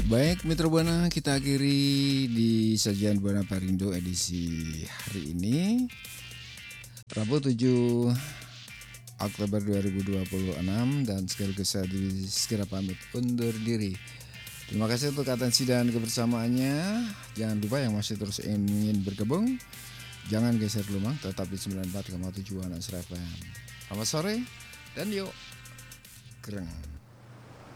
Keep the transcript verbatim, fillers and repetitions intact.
Baik Mitra Buana, kita akhiri di sajian Buana Parindo edisi hari ini Rabu tujuh Oktober dua ribu dua puluh enam, dan sekaligus saya segera pamit undur diri. Terima kasih untuk atensi dan kebersamaannya. Jangan lupa yang masih terus ingin bergabung, jangan geser lumang, tetap di sembilan puluh empat koma tujuh Anak F M. Selamat sore dan yuk kereng.